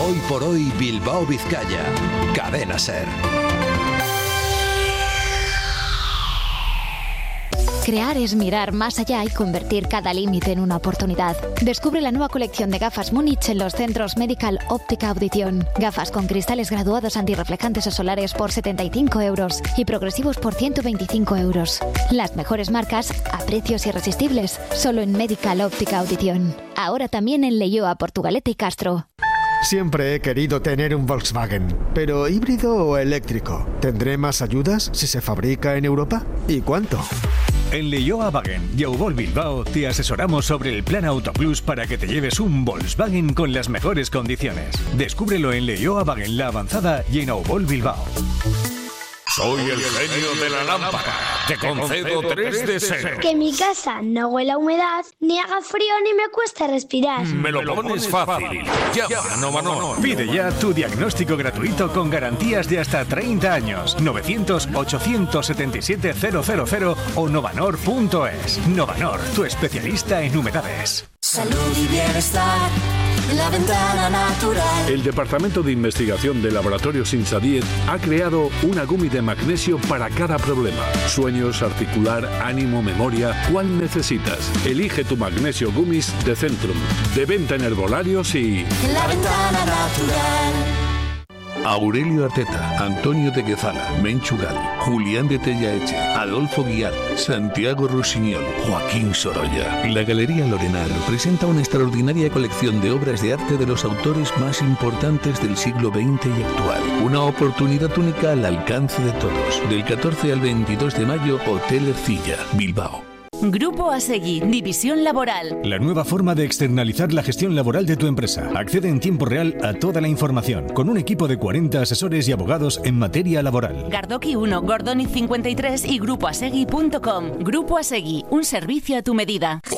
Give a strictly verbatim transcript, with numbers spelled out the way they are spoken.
Hoy por hoy Bilbao Vizcaya. Cadena SER. Crear es mirar más allá y convertir cada límite en una oportunidad. Descubre la nueva colección de gafas Múnich en los centros Medical Óptica Audición. Gafas con cristales graduados antirreflejantes o solares por setenta y cinco euros y progresivos por ciento veinticinco euros. Las mejores marcas a precios irresistibles, solo en Medical Óptica Audición. Ahora también en Leioa, Portugalete y Castro. Siempre he querido tener un Volkswagen, pero ¿híbrido o eléctrico? ¿Tendré más ayudas si se fabrica en Europa? ¿Y cuánto? En Leioa Wagen y Auvol Bilbao te asesoramos sobre el plan Autoplus para que te lleves un Volkswagen con las mejores condiciones. Descúbrelo en Leioa Wagen La Avanzada y en Auvol Bilbao. Soy el genio de la lámpara. Te concedo tres deseos. Que mi casa no huela a humedad, ni haga frío ni me cueste respirar. Me lo pones fácil. Llama a Novanor. Pide ya tu diagnóstico gratuito con garantías de hasta treinta años. novecientos ochocientos setenta y siete cero cero cero o novanor punto es. Novanor, tu especialista en humedades. Salud y bienestar. La ventana natural. El Departamento de Investigación de Laboratorios Insadiet ha creado una gumi de magnesio para cada problema. Sueños, articular, ánimo, memoria. ¿Cuál necesitas? Elige tu magnesio gummies de Centrum. De venta en herbolarios y... La ventana natural. Aurelio Arteta, Antonio de Guezala, Menchugal, Julián de Tellaeche, Adolfo Guiar, Santiago Rusiñol, Joaquín Sorolla. La Galería Lorenar presenta una extraordinaria colección de obras de arte de los autores más importantes del siglo veinte y actual. Una oportunidad única al alcance de todos. Del catorce al veintidós de mayo, Hotel Ercilla, Bilbao. Grupo Asegui, División Laboral. La nueva forma de externalizar la gestión laboral de tu empresa. Accede en tiempo real a toda la información, con un equipo de cuarenta asesores y abogados en materia laboral. Gardoki uno, Gordoniz cincuenta y tres y grupo asegui punto com. Grupo Asegui, un servicio a tu medida.